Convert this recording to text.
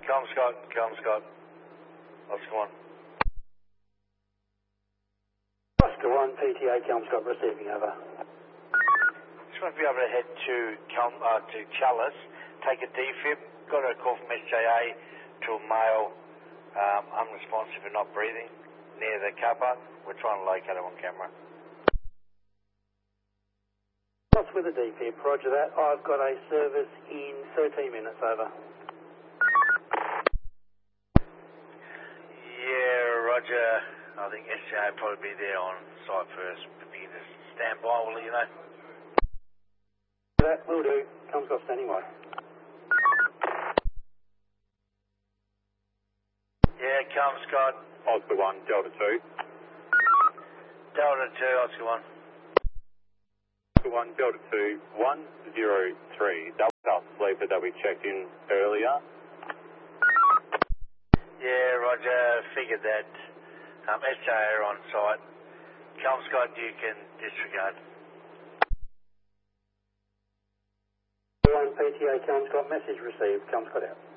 Scott. Oscar 1. Oscar 1, PTA, Scott receiving, over. Just want to be able to head to Chalice, take a defib, got a call from SJA to a male, unresponsive and not breathing, near the car park. We're trying to locate him on camera. What's with the defib? Roger that. I've got a service in 13 minutes, over. Yeah, Roger. I think SJA will probably be there on site first. If you can just stand by, will you know? That will do. Scott standing by. Yeah, Scott. Oscar 1, Delta 2. Delta 2, Oscar 1. Oscar 1, Delta 2, 103. That was our sleeper that we checked in earlier. Yeah, Roger. Figured that. SJA are on site. Scott, you can disregard. 1 PTA, Scott, message received. Scott out.